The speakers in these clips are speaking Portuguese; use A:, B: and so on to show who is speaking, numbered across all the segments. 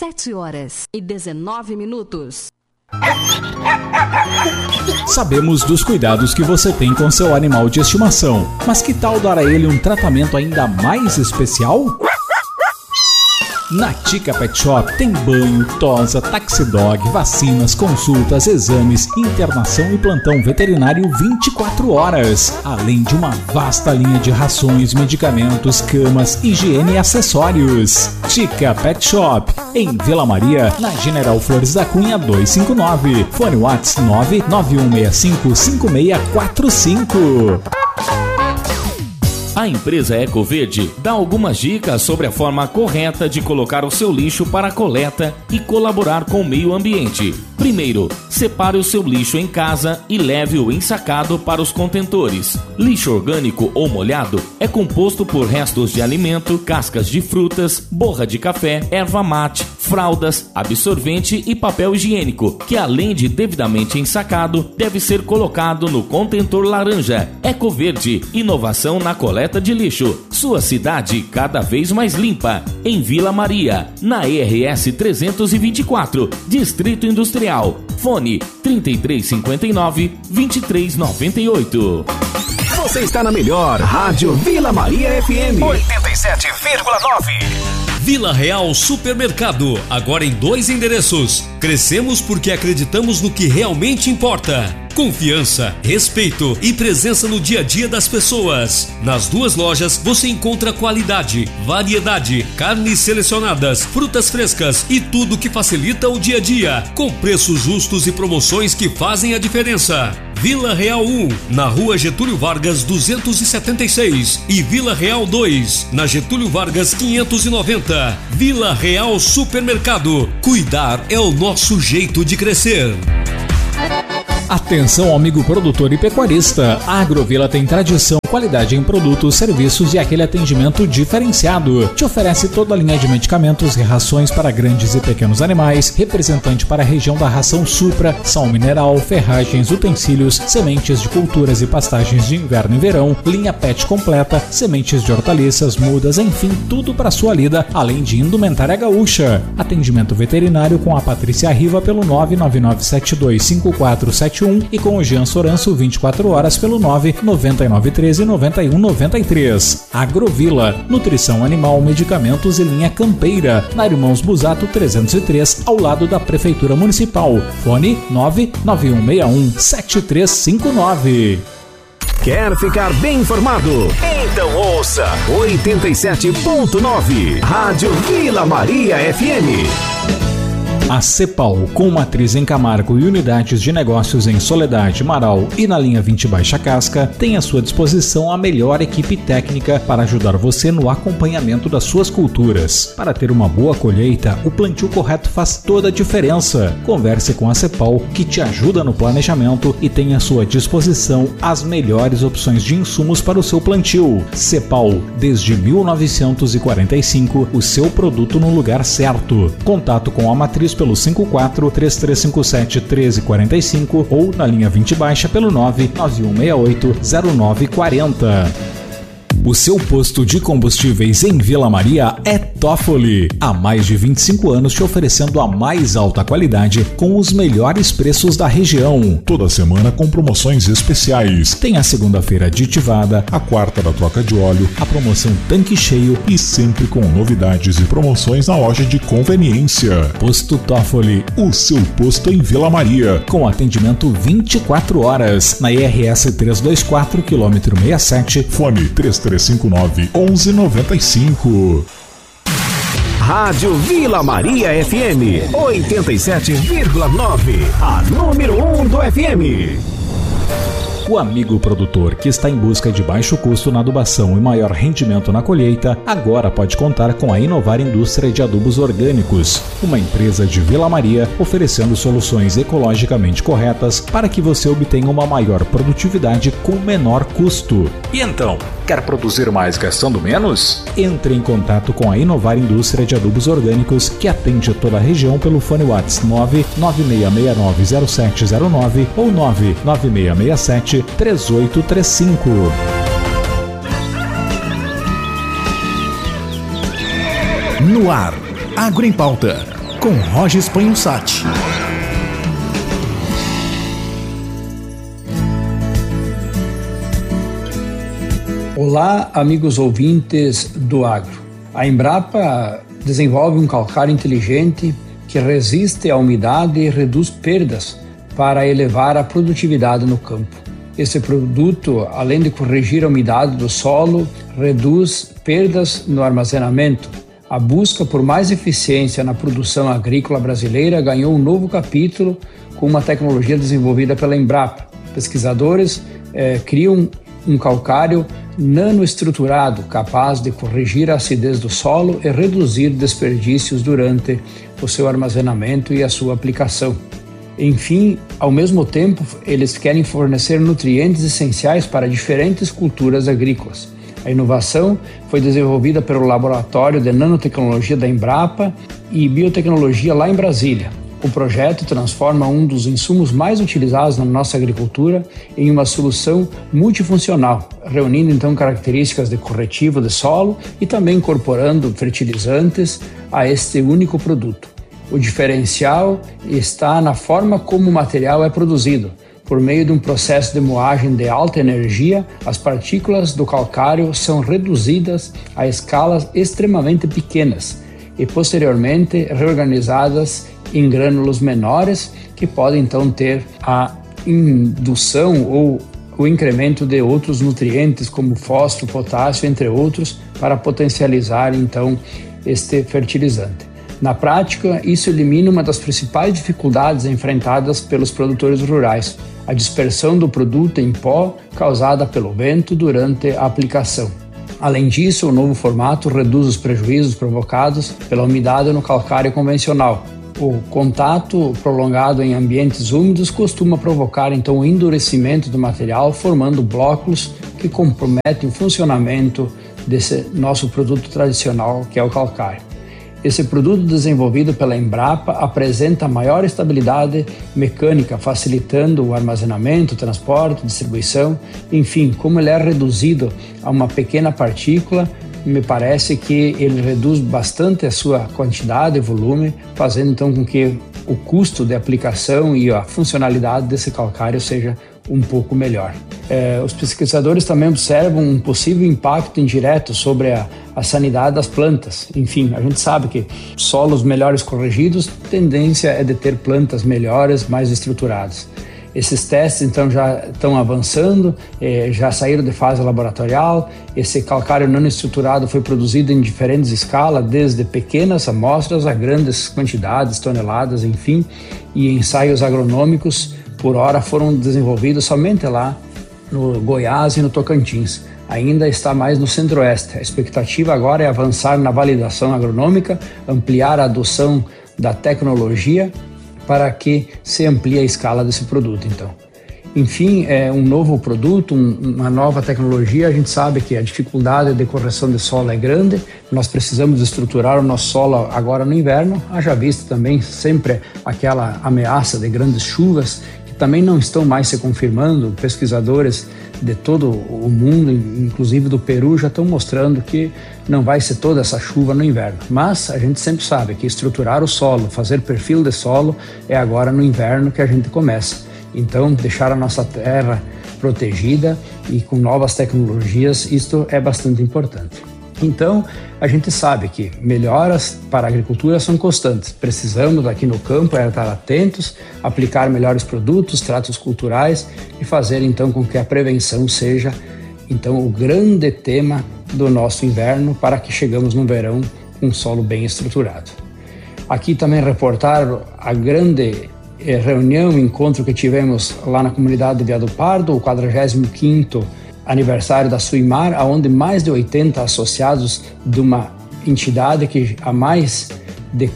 A: 7h19.
B: Sabemos dos cuidados que você tem com seu animal de estimação, mas que tal dar a ele um tratamento ainda mais especial? Na Tica Pet Shop tem banho, tosa, taxidog, vacinas, consultas, exames, internação e plantão veterinário 24 horas. Além de uma vasta linha de rações, medicamentos, camas, higiene e acessórios. Tica Pet Shop, em Vila Maria, na General Flores da Cunha 259. Fone WhatsApp 991655645.
C: A empresa Ecoverde dá algumas dicas sobre a forma correta de colocar o seu lixo para coleta e colaborar com o meio ambiente. Primeiro, separe o seu lixo em casa e leve-o ensacado para os contentores. Lixo orgânico ou molhado é composto por restos de alimento, cascas de frutas, borra de café, erva mate, fraldas, absorvente e papel higiênico, que além de devidamente ensacado, deve ser colocado no contentor laranja. Ecoverde, inovação na coleta de lixo. Sua cidade cada vez mais limpa. Em Vila Maria, na RS 324, Distrito Industrial. Fone 3359-2398.
D: Você está na melhor Rádio Vila Maria FM 87,9.
E: Vila Real Supermercado, agora em 2 endereços. Crescemos porque acreditamos no que realmente importa. Confiança, respeito e presença no dia a dia das pessoas. Nas 2 lojas você encontra qualidade, variedade, carnes selecionadas, frutas frescas e tudo que facilita o dia a dia, com preços justos e promoções que fazem a diferença. Vila Real 1, na Rua Getúlio Vargas 276 e Vila Real 2, na Getúlio Vargas 590. Vila Real Supermercado. Cuidar é o nosso jeito de crescer.
B: Atenção, amigo produtor e pecuarista. A Agrovila tem tradição, qualidade em produtos, serviços e aquele atendimento diferenciado. Te oferece toda a linha de medicamentos e rações para grandes e pequenos animais, representante para a região da ração Supra, sal mineral, ferragens, utensílios, sementes de culturas e pastagens de inverno e verão, linha pet completa, sementes de hortaliças, mudas, enfim, tudo para sua lida, além de indumentária gaúcha. Atendimento veterinário com a Patrícia Riva pelo 999725471 e com o Jean Soranço 24 horas pelo 999139193. Agrovila, nutrição animal, medicamentos e linha campeira, na Irmãos Busato 303, ao lado da Prefeitura Municipal. Fone 991617359.
D: Quer ficar bem informado? Então ouça 87.9 Rádio Vila Maria FM.
B: A Cepal, com matriz em Camargo e unidades de negócios em Soledade, Marau e na linha 20 Baixa Casca, tem à sua disposição a melhor equipe técnica para ajudar você no acompanhamento das suas culturas. Para ter uma boa colheita, o plantio correto faz toda a diferença. Converse com a Cepal, que te ajuda no planejamento e tem à sua disposição as melhores opções de insumos para o seu plantio. Cepal, desde 1945, o seu produto no lugar certo. Contato com a matriz pelo 54-3357-1345 ou na linha 20 Baixa pelo 99168-0940. O seu posto de combustíveis em Vila Maria é Toffoli. Há mais de 25 anos te oferecendo a mais alta qualidade com os melhores preços da região.
F: Toda semana com promoções especiais.
B: Tem a segunda-feira aditivada,
F: a quarta da troca de óleo,
B: a promoção tanque cheio
F: e sempre com novidades e promoções na loja de conveniência.
B: Posto Toffoli,
F: o seu posto em Vila Maria.
B: Com atendimento 24 horas na IRS 324, quilômetro 67.
F: Fone 3359-1195.
D: Rádio Vila Maria FM 87,9. A número 1 do FM.
B: O amigo produtor que está em busca de baixo custo na adubação e maior rendimento na colheita, agora pode contar com a Inovar Indústria de Adubos Orgânicos, uma empresa de Vila Maria oferecendo soluções ecologicamente corretas para que você obtenha uma maior produtividade com menor custo.
G: E então, quer produzir mais gastando menos?
B: Entre em contato com a Inovar Indústria de Adubos Orgânicos, que atende toda a região pelo fone WhatsApp 996690709 ou 99667 3835.
D: No ar, Agro em Pauta, com Roger Spanhusati.
H: Olá, amigos ouvintes do agro. A Embrapa desenvolve um calcário inteligente que resiste à umidade e reduz perdas para elevar a produtividade no campo. Esse produto, além de corrigir a umidade do solo, reduz perdas no armazenamento. A busca por mais eficiência na produção agrícola brasileira ganhou um novo capítulo com uma tecnologia desenvolvida pela Embrapa. Pesquisadores criam um calcário nanoestruturado capaz de corrigir a acidez do solo e reduzir desperdícios durante o seu armazenamento e a sua aplicação. Enfim, ao mesmo tempo, eles querem fornecer nutrientes essenciais para diferentes culturas agrícolas. A inovação foi desenvolvida pelo Laboratório de Nanotecnologia da Embrapa e Biotecnologia lá em Brasília. O projeto transforma um dos insumos mais utilizados na nossa agricultura em uma solução multifuncional, reunindo então características de corretivo de solo e também incorporando fertilizantes a este único produto. O diferencial está na forma como o material é produzido. Por meio de um processo de moagem de alta energia, as partículas do calcário são reduzidas a escalas extremamente pequenas e posteriormente reorganizadas em grânulos menores que podem então ter a indução ou o incremento de outros nutrientes como fósforo, potássio, entre outros, para potencializar então este fertilizante. Na prática, isso elimina uma das principais dificuldades enfrentadas pelos produtores rurais, a dispersão do produto em pó causada pelo vento durante a aplicação. Além disso, o novo formato reduz os prejuízos provocados pela umidade no calcário convencional. O contato prolongado em ambientes úmidos costuma provocar então o endurecimento do material, formando blocos que comprometem o funcionamento desse nosso produto tradicional, que é o calcário. Esse produto desenvolvido pela Embrapa apresenta maior estabilidade mecânica, facilitando o armazenamento, transporte, distribuição. Enfim, como ele é reduzido a uma pequena partícula, me parece que ele reduz bastante a sua quantidade e volume, fazendo então com que o custo de aplicação e a funcionalidade desse calcário seja um pouco melhor. Os pesquisadores também observam um possível impacto indireto sobre a sanidade das plantas. Enfim, a gente sabe que solos melhores corrigidos, tendência é de ter plantas melhores, mais estruturadas. Esses testes então já estão avançando, já saíram de fase laboratorial. Esse calcário nanoestruturado foi produzido em diferentes escalas, desde pequenas amostras a grandes quantidades, toneladas, enfim, e ensaios agronômicos por hora foram desenvolvidos somente lá no Goiás e no Tocantins. Ainda está mais no Centro-Oeste. A expectativa agora é avançar na validação agronômica, ampliar a adoção da tecnologia para que se amplie a escala desse produto, então. Enfim, é um novo produto, uma nova tecnologia. A gente sabe que a dificuldade de correção de solo é grande. Nós precisamos estruturar o nosso solo agora no inverno. Haja vista também sempre aquela ameaça de grandes chuvas que também não estão mais se confirmando. Pesquisadores de todo o mundo, inclusive do Peru, já estão mostrando que não vai ser toda essa chuva no inverno. Mas a gente sempre sabe que estruturar o solo, fazer perfil de solo, é agora no inverno que a gente começa. Então, deixar a nossa terra protegida e com novas tecnologias, isto é bastante importante. Então, a gente sabe que melhoras para a agricultura são constantes. Precisamos aqui no campo estar atentos, aplicar melhores produtos, tratos culturais e fazer então com que a prevenção seja então o grande tema do nosso inverno para que chegamos no verão com um solo bem estruturado. Aqui também reportar a grande reunião, encontro que tivemos lá na comunidade de Veado Pardo, o 45º aniversário da Suimar, onde mais de 80 associados de uma entidade que há mais de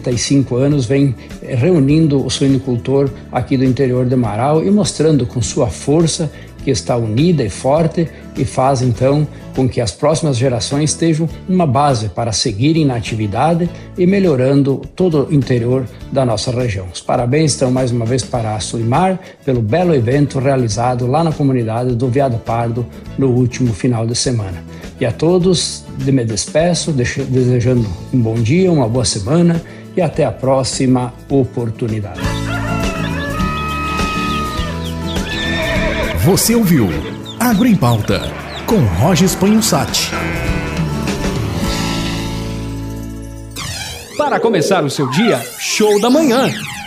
H: 45 anos vem reunindo o suinicultor aqui do interior de Marau e mostrando com sua força que está unida e forte e faz então com que as próximas gerações estejam uma base para seguirem na atividade e melhorando todo o interior da nossa região. Os parabéns então mais uma vez para a Suimar pelo belo evento realizado lá na comunidade do Veado Pardo no último final de semana. E a todos Me despeço, desejando um bom dia, uma boa semana e até a próxima oportunidade.
D: Você ouviu Agro em Pauta, com Roger Spanhusati.
I: Para começar o seu dia, show da manhã.